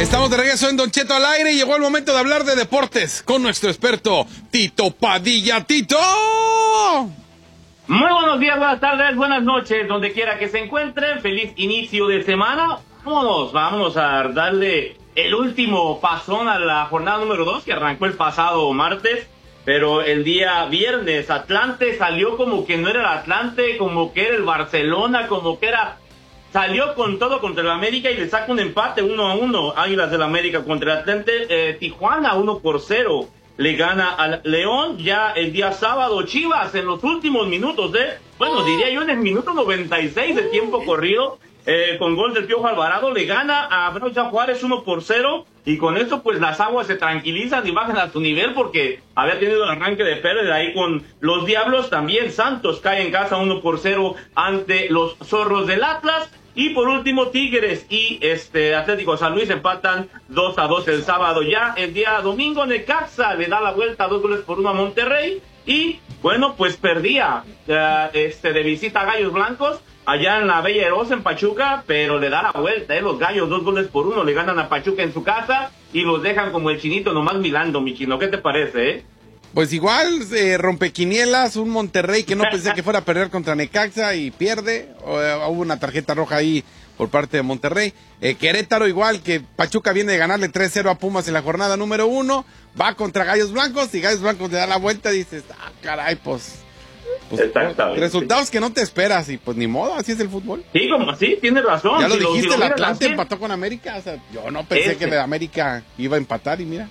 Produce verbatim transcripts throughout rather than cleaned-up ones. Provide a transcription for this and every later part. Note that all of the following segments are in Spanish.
Estamos de regreso en Don Cheto al aire y llegó el momento de hablar de deportes con nuestro experto Tito Padilla. ¡Tito! Muy buenos días, buenas tardes, buenas noches, donde quiera que se encuentren. Feliz inicio de semana. Vámonos, vámonos a darle el último pasón a la jornada número dos que arrancó el pasado martes. Pero el día viernes, Atlante salió como que no era el Atlante, como que era el Barcelona, como que era... Salió con todo contra el América y le saca un empate uno a uno. Águilas del América contra el Atlante. Eh, Tijuana uno por cero le gana al León. Ya el día sábado, Chivas en los últimos minutos de... Bueno, diría yo en el minuto noventa y seis de tiempo corrido. Eh, con gol del Piojo Alvarado le gana a Brocha Juárez uno por cero. Y con esto pues las aguas se tranquilizan y bajan a su nivel porque había tenido un arranque de pérdida ahí con los Diablos. También Santos cae en casa uno por cero ante los Zorros del Atlas. Y por último, Tigres y este Atlético San Luis empatan dos a dos el sábado. Ya el día domingo, Necaxa le da la vuelta dos goles por uno a Monterrey. Y bueno, pues perdía uh, este de visita a Gallos Blancos allá en la Bella Erosa en Pachuca, pero le da la vuelta, ¿eh? Los Gallos dos goles por uno le ganan a Pachuca en su casa y los dejan como el chinito nomás mirando, mi chino. ¿Qué te parece, eh? Pues igual, eh, rompequinielas, un Monterrey que no pensé que fuera a perder contra Necaxa y pierde. O, eh, hubo una tarjeta roja ahí por parte de Monterrey. Eh, Querétaro igual, que Pachuca viene de ganarle tres cero a Pumas en la jornada número uno. Va contra Gallos Blancos y Gallos Blancos le da la vuelta y dices, ah, caray, pues... pues resultados que no te esperas y pues ni modo, así es el fútbol. Sí, como así, tienes razón. Ya lo si dijiste, lo, si el lo Atlante así, empató con América. O sea, yo no pensé ese. que el América iba a empatar y mira.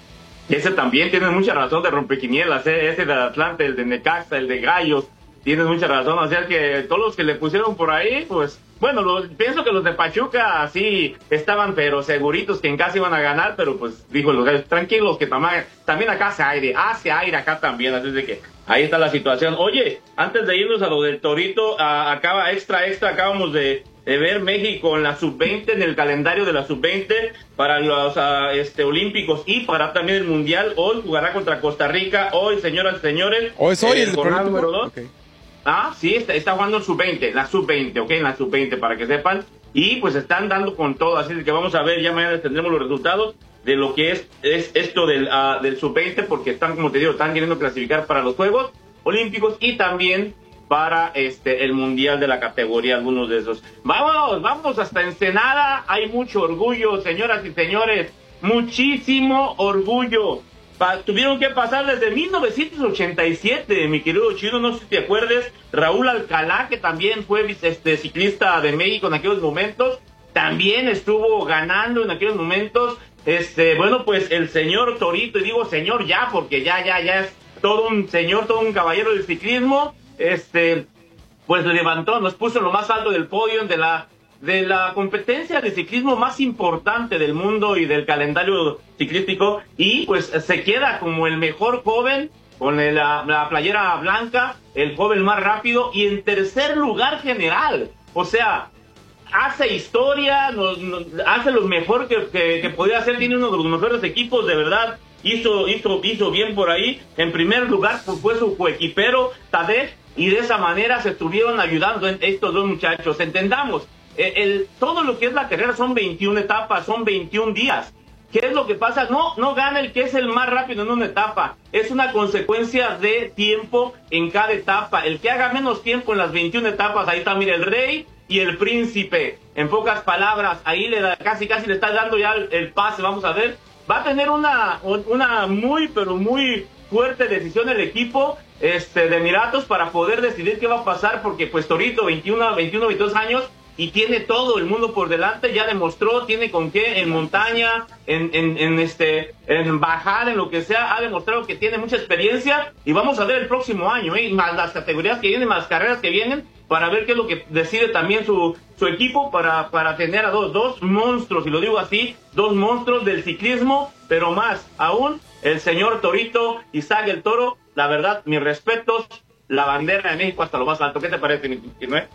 Ese también tienes mucha razón de rompequinielas, ¿eh? Ese del Atlante, el de Necaxa, el de Gallos, tienes mucha razón. O sea que todos los que le pusieron por ahí, pues, bueno, lo, pienso que los de Pachuca sí estaban, pero seguritos que en casa iban a ganar, pero pues, dijo los Gallos, tranquilos que tam- también acá hace aire, hace aire acá también, así de que ahí está la situación. Oye, antes de irnos a lo del Torito, a, acaba extra, extra, acabamos de... de ver México en la sub veinte, en el calendario de la sub veinte para los uh, este, olímpicos y para también el mundial. Hoy jugará contra Costa Rica. Hoy, señoras y señores, ¿O es hoy eh, el jornada número dos. Okay. Ah, sí, está, está jugando el sub veinte, la sub veinte, ok, en la sub veinte, para que sepan. Y pues están dando con todo, así que vamos a ver, ya mañana tendremos los resultados de lo que es, es esto del, uh, del sub veinte, porque están, como te digo, están queriendo clasificar para los Juegos Olímpicos y también para este el mundial de la categoría, algunos de esos. Vámonos, vamos hasta Ensenada, hay mucho orgullo, señoras y señores, muchísimo orgullo. Pa- tuvieron que pasar desde mil novecientos ochenta y siete, mi querido Chino, no sé si te acuerdes, Raúl Alcalá, que también fue este ciclista de México en aquellos momentos, también estuvo ganando en aquellos momentos. Este, bueno, pues el señor Torito, y digo señor ya, porque ya, ya, ya es todo un señor, todo un caballero del ciclismo. Este, pues levantó, nos puso en lo más alto del podio de la de la competencia de ciclismo más importante del mundo y del calendario ciclístico, y pues se queda como el mejor joven con el, la, la playera blanca, el joven más rápido y en tercer lugar general. O sea, hace historia, nos, nos, hace lo mejor que, que, que podía hacer, tiene uno de los mejores equipos, de verdad. Hizo, hizo, hizo bien por ahí. En primer lugar pues, fue su coequipero Tadej, y de esa manera se estuvieron ayudando en estos dos muchachos. Entendamos, el, el, todo lo que es la carrera son veintiuna etapas, son veintiún días. ¿Qué es lo que pasa? No, no gana el que es el más rápido en una etapa. Es una consecuencia de tiempo en cada etapa. El que haga menos tiempo en las veintiuna etapas, ahí está, mira, el rey y el príncipe. En pocas palabras, ahí le da, casi casi le está dando ya el, el pase, vamos a ver. Va a tener una, una muy, pero muy fuerte decisión el equipo este, de Emiratos para poder decidir qué va a pasar, porque pues Torito, veintiuno, veintiuno, veintidós años, y tiene todo el mundo por delante, ya demostró, tiene con qué en montaña, en, en, en, este, en bajar, en lo que sea, ha demostrado que tiene mucha experiencia, y vamos a ver el próximo año, ¿eh? Más las categorías que vienen, más carreras que vienen, para ver qué es lo que decide también su, su equipo, para, para tener a dos, dos monstruos, y lo digo así, dos monstruos del ciclismo, pero más aún, el señor Torito, Isaac el Toro, la verdad, mis respetos, la bandera de México hasta lo más alto. ¿Qué te parece, mi Noé?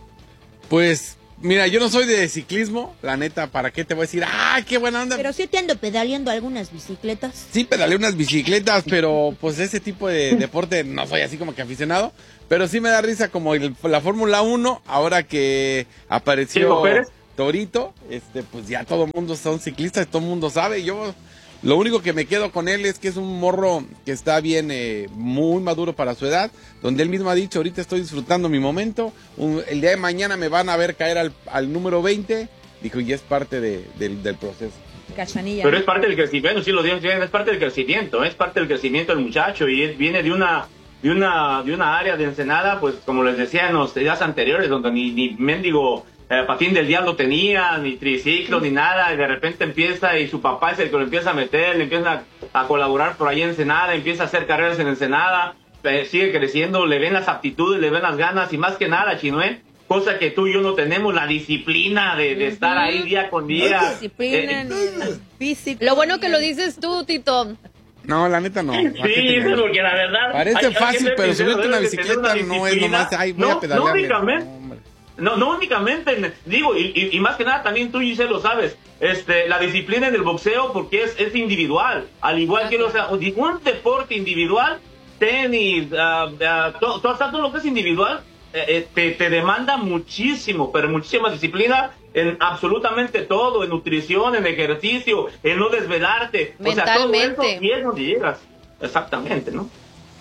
Pues, mira, yo no soy de ciclismo, la neta, ¿para qué te voy a decir? ¡Ah, qué buena onda! Pero sí te ando pedaleando algunas bicicletas. Sí, pedaleé unas bicicletas, pero pues ese tipo de deporte no soy así como que aficionado. Pero sí me da risa como el, la Fórmula uno, ahora que apareció Torito, este, pues ya todo el mundo son ciclistas, todo el mundo sabe. Yo lo único que me quedo con él es que es un morro que está bien, eh, muy maduro para su edad, donde él mismo ha dicho, ahorita estoy disfrutando mi momento, un, el día de mañana me van a ver caer al, al número veinte, dijo, y es parte de, de, del proceso. Cachanilla. Pero es parte del crecimiento, sí lo digo, es parte del crecimiento, es parte del crecimiento del muchacho y él viene de una de una de una área de Ensenada, pues como les decía en los días anteriores, donde ni, ni mendigo eh, patín del diablo tenía, ni triciclo, ni nada, y de repente empieza y su papá es el que lo empieza a meter, le empieza a, a colaborar por ahí en Ensenada, empieza a hacer carreras en Ensenada, eh, sigue creciendo, le ven las aptitudes, le ven las ganas y más que nada, Chinoé, cosa que tú y yo no tenemos, la disciplina de, de estar ahí día con día. Disciplina, Eh, ni físico. Lo bueno que lo dices tú, Tito. No, la neta no. Sí, porque la verdad... Parece hay- hay fácil, que pero ser subirte una sincero, debes de tener bicicleta no es disciplina. nomás, ay, voy no, a pedalear. No únicamente, No, hombre. no, no únicamente, digo, y, y, y más que nada también tú, Giselle, lo sabes, este, la disciplina en el boxeo porque es, es individual, al igual que o sea, un deporte individual, tenis, uh, uh, todo, todo, todo lo que es individual, eh, te, te demanda muchísimo, pero muchísima disciplina en absolutamente todo, en nutrición, en ejercicio, en no desvelarte, Mentalmente. O sea, todo eso, y es donde llegas, exactamente, ¿no?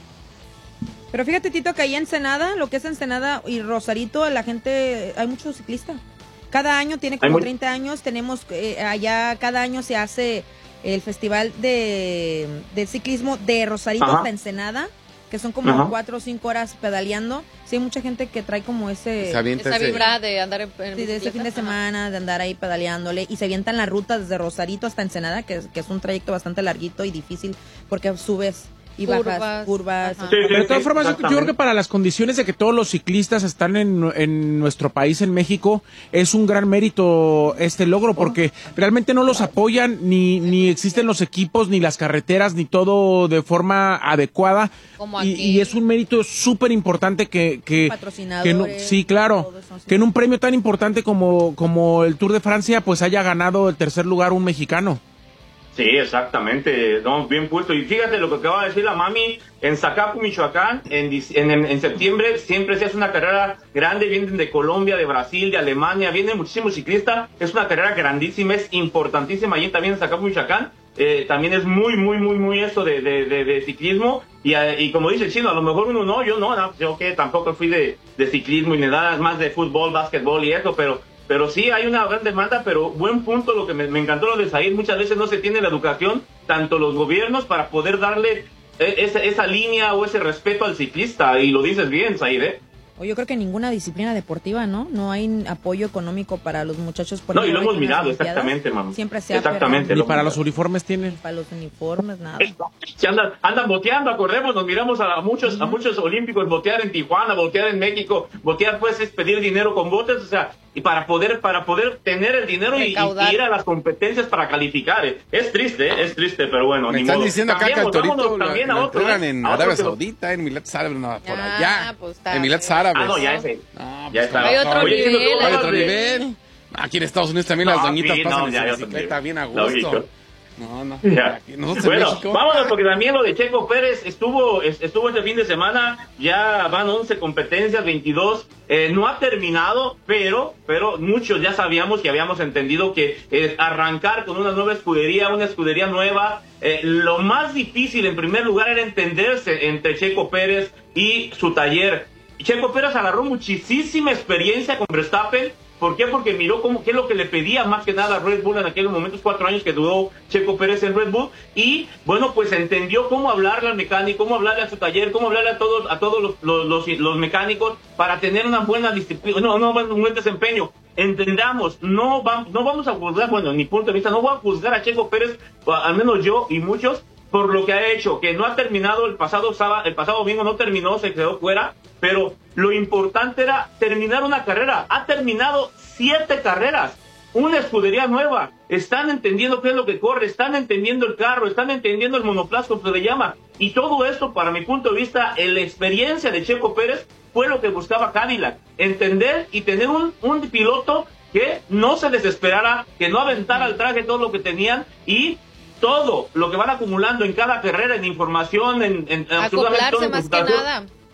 Pero fíjate, Tito, que ahí en Ensenada, lo que es Ensenada y Rosarito, la gente, hay muchos ciclistas. Cada año, tiene como muy... treinta años, tenemos, eh, allá cada año se hace el festival de, de ciclismo de Rosarito Ajá. hasta Ensenada, que son como Ajá. cuatro o cinco horas pedaleando. Sí, hay mucha gente que trae como ese... Se avienta Esa ese- vibra de andar en, en Sí, de ese bicicleta. fin de Ajá. semana, de andar ahí pedaleándole, y se avientan la ruta desde Rosarito hasta Ensenada, que, es- que es un trayecto bastante larguito y difícil, porque subes y bajas Curvas. curvas. Ajá. Sí, sí, Pero de sí, todas formas, yo, yo creo que exactamente. para las condiciones de que todos los ciclistas están en, en nuestro país, en México, es un gran mérito este logro, porque realmente no los apoyan, ni, ni existen los equipos, ni las carreteras, ni todo de forma adecuada. Como Y, aquí. y es un mérito súper importante que... que Patrocinadores, que no- sí, claro. todo eso, sí. Que en un premio tan importante como, como el Tour de Francia, pues haya ganado el tercer lugar un mexicano. Sí, exactamente, no, bien puesto. Y fíjate lo que acaba de decir la mami, en Zacapu, Michoacán, en, dic- en, en, en septiembre siempre se hace una carrera grande, vienen de Colombia, de Brasil, de Alemania, vienen muchísimos ciclistas, es una carrera grandísima, es importantísima, allí también en Zacapu, Michoacán, eh, también es muy, muy, muy, muy esto de, de, de, de ciclismo, y, eh, y como dice el Chino, a lo mejor uno no, yo no, no yo que tampoco fui de, de ciclismo y ni nada, más de fútbol, básquetbol y eso, pero... Pero sí, hay una gran demanda, pero buen punto, lo que me, me encantó lo de Zahir, muchas veces no se tiene la educación, tanto los gobiernos, para poder darle eh, esa, esa línea o ese respeto al ciclista, y lo dices bien, Zahir, ¿eh? O yo creo que ninguna disciplina deportiva, ¿no? No hay apoyo económico para los muchachos. Por No, y lo ejemplo, hemos en las mirado, Olimpiadas, exactamente, mamá. Siempre se ha Exactamente. perdido. Ni para los uniformes tienen. Ni para los uniformes, nada. Se andan, andan boteando, acordemos, nos miramos a muchos, a muchos olímpicos botear en Tijuana, botear en México, botear pues es pedir dinero con botes, o sea, y para poder, para poder tener el dinero y, Recaudar. y ir a las competencias para calificar. ¿eh? Es triste, ¿eh? es triste, pero bueno, Me ni están modo. diciendo acá que al Cambiemos, Torito vámonos lo, también a lo otro, entrenan ¿eh? en A otro Arabia que lo- Saudita, en Emiratos Árabes, no, por Ah, allá. pues está Emiratos bien. Árabes. Ah, no, ya ese. No, Ya pues, está. Hay otro Oye, Chino, nivel. ¿cómo Hay hablas otro de- nivel. Aquí en Estados Unidos también No, las doñitas sí, pasan no, en ya, su ya bicicleta también. bien a Lógico. gusto. No, no. Ya. Aquí, nosotros Bueno, en México. vámonos porque también lo de Checo Pérez estuvo es- estuvo este fin de semana, ya van once competencias, veintidós, eh, no ha terminado, pero pero muchos ya sabíamos y habíamos entendido que eh, arrancar con una nueva escudería, una escudería nueva, eh, lo más difícil en primer lugar era entenderse entre Checo Pérez y su taller. Checo Pérez agarró muchísima experiencia con Verstappen. ¿Por qué? Porque miró cómo, qué es lo que le pedía más que nada a Red Bull en aquellos momentos, cuatro años que duró Checo Pérez en Red Bull, y bueno, pues entendió cómo hablarle al mecánico, cómo hablarle a su taller, cómo hablarle a todos, a todos los, los, los, los mecánicos para tener una buena disciplina, no, no, un buen desempeño. Entendamos, no, va, no vamos a juzgar, bueno, mi punto de vista, no voy a juzgar a Checo Pérez, al menos yo y muchos, por lo que ha hecho, que no ha terminado el pasado sábado, el pasado domingo no terminó, se quedó fuera, pero lo importante era terminar una carrera. Ha terminado siete carreras, una escudería nueva. Están entendiendo qué es lo que corre, están entendiendo el carro, están entendiendo el monoplaza, como se le llama. Y todo esto, para mi punto de vista, en la experiencia de Checo Pérez fue lo que buscaba Cadillac. Entender y tener un, un piloto que no se desesperara, que no aventara al traje todo lo que tenían, y todo lo que van acumulando en cada carrera, en información, en, en absolutamente todo Acoplarse en más que computación. nada.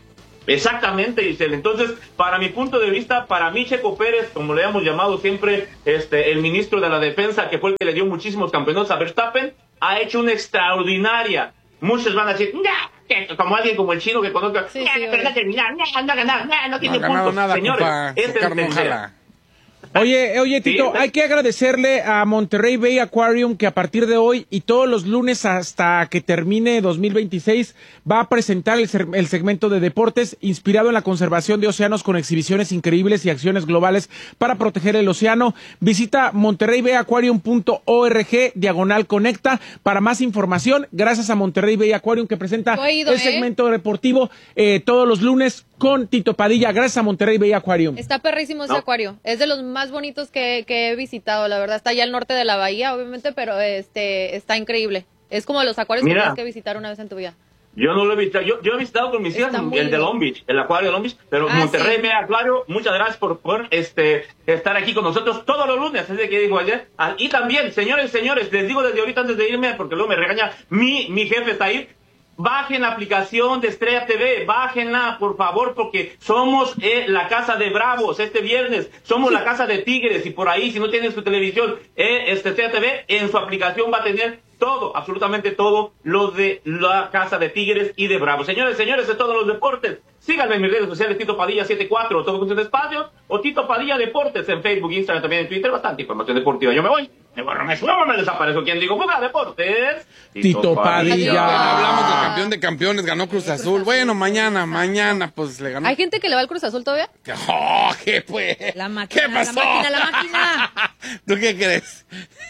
Exactamente, Giselle. Entonces, para mi punto de vista, para mí Checo Pérez, como le hemos llamado siempre, este, el ministro de la defensa, que fue el que le dio muchísimos campeonatos a Verstappen, ha hecho una extraordinaria. Muchos van a decir, ¡nah! Como alguien como el chino que conozca, sí, ¡nah! sí, pero no ha terminado, ¡nah! No ha ganado, ¡nah! No tiene No ha ganado puntos. nada, Señores, compa. es Su carne entender. ojalá. Oye, oye, Tito, Sí. hay que agradecerle a Monterrey Bay Aquarium que a partir de hoy y todos los lunes hasta que termine dos mil veintiséis va a presentar el, ser- el segmento de deportes inspirado en la conservación de océanos con exhibiciones increíbles y acciones globales para proteger el océano. Visita monterrey bay aquarium punto org diagonal conecta para más información. Gracias a Monterrey Bay Aquarium que presenta Yo he ido, el ¿eh? segmento deportivo eh, todos los lunes con Tito Padilla. Gracias a Monterrey Bay Aquarium. Está perrísimo ese No. acuario. Es de los más bonitos que, que he visitado, la verdad. Está allá al norte de la bahía, obviamente, pero este está increíble. Es como los acuarios Mira. que tienes que visitar una vez en tu vida. Yo no lo he visto. Yo, yo he visitado con mis hijas Está el muy de lindo. Long Beach, el acuario de Long Beach, pero Ah, Monterrey sí. Bay Acuario, muchas gracias por, por este, estar aquí con nosotros todos los lunes, es de que digo ayer. Ah, y también, señores, señores, les digo desde ahorita antes de irme, porque luego me regaña mi, mi jefe está ahí. Bajen la aplicación de Estrella T V, bájenla, por favor, porque somos eh, la casa de Bravos este viernes, somos la casa de Tigres, y por ahí, si no tienen su televisión, eh, este Estrella T V, en su aplicación va a tener todo, absolutamente todo, lo de la casa de Tigres y de Bravos. Señores, señores, de todos los deportes, síganme en mis redes sociales, Tito Padilla setenta y cuatro, todo con sus espacios, o Tito Padilla Deportes en Facebook, Instagram, también en Twitter, bastante información deportiva. Yo me voy, me borro, me subo, me desaparezco. ¿Quién digo? Fuga Deportes. Tito Padilla. Ya hablamos del campeón de campeones, ganó Cruz Azul. Bueno, mañana, mañana, pues le ganó. ¿Hay gente que le va al Cruz Azul todavía? ¡Oh, qué pues! La máquina, ¿Qué pasó? la máquina, la máquina. ¿Tú qué crees?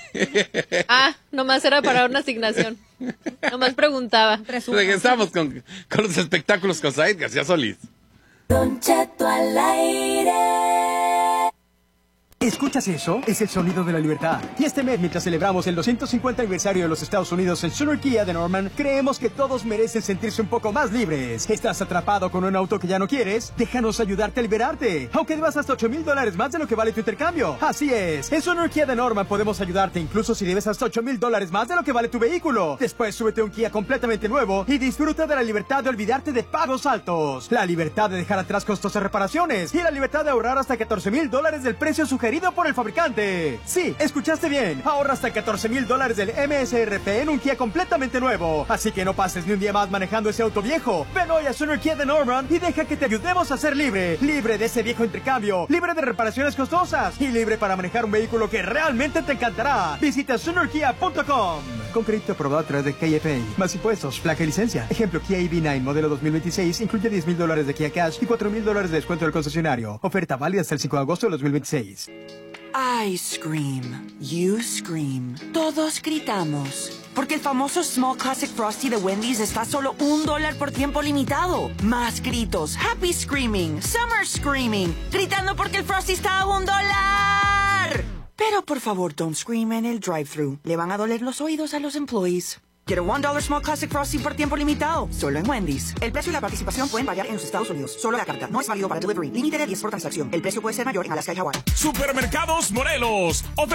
Ah, nomás era para una asignación. Nomás preguntaba. Resumen. Regresamos con, con los espectáculos con Said García Solís. Don Cheto al aire. ¿Escuchas eso? Es el sonido de la libertad. Y este mes, mientras celebramos el doscientos cincuenta aniversario de los Estados Unidos en Sooner Kia de Norman, creemos que todos merecen sentirse un poco más libres. ¿Estás atrapado con un auto que ya no quieres? Déjanos ayudarte a liberarte. Aunque debas hasta ocho mil dólares más de lo que vale tu intercambio. Así es. En Sooner Kia de Norman podemos ayudarte incluso si debes hasta ocho mil dólares más de lo que vale tu vehículo. Después súbete a un Kia completamente nuevo y disfruta de la libertad de olvidarte de pagos altos. La libertad de dejar atrás costosas reparaciones. Y la libertad de ahorrar hasta catorce mil dólares del precio sugerido por el fabricante. Sí, escuchaste bien. Ahorra hasta catorce mil dólares del M S R P en un Kia completamente nuevo. Así que no pases ni un día más manejando ese auto viejo. Ven hoy a Sooner Kia de Norman y deja que te ayudemos a ser libre. Libre de ese viejo intercambio. Libre de reparaciones costosas. Y libre para manejar un vehículo que realmente te encantará. Visita sooner kia punto com. Con crédito aprobado a través de K F A. Más impuestos, placa y licencia. Ejemplo, Kia E V nueve modelo dos mil veintiséis incluye diez mil dólares de Kia Cash y cuatro mil dólares de descuento del concesionario. Oferta válida hasta el cinco de agosto de dos mil veintiséis. I scream, you scream, todos gritamos. Porque el famoso Small Classic Frosty de Wendy's está a solo un dólar por tiempo limitado. Más gritos, happy screaming, summer screaming, gritando porque el Frosty está a un dólar. Pero por favor, don't scream en el drive-thru. Le van a doler los oídos a los employees. Quiero un dólar Small Classic Frosty por tiempo limitado, solo en Wendy's. El precio y la participación pueden variar en los Estados Unidos. Solo la carta. No es válido para delivery. Límite de diez por transacción. El precio puede ser mayor en Alaska y Hawái. Supermercados Morelos. Oferta